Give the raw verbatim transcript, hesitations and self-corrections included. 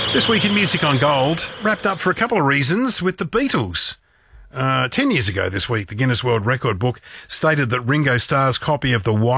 This week in Music on Gold, wrapped up for a couple of reasons with the Beatles. Uh, ten years ago this week, the Guinness World Record book stated that Ringo Starr's copy of the